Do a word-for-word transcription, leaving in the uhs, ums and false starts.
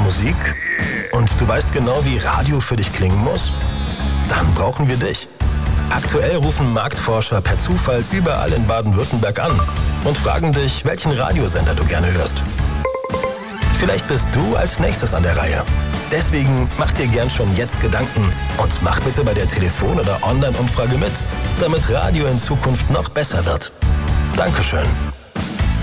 Musik und du weißt genau, wie Radio für dich klingen muss? Dann brauchen wir dich. Aktuell rufen Marktforscher per Zufall überall in Baden-Württemberg an und fragen dich, welchen Radiosender du gerne hörst. Vielleicht bist du als nächstes an der Reihe. Deswegen mach dir gern schon jetzt Gedanken und mach bitte bei der Telefon- oder Online-Umfrage mit, damit Radio in Zukunft noch besser wird. Dankeschön.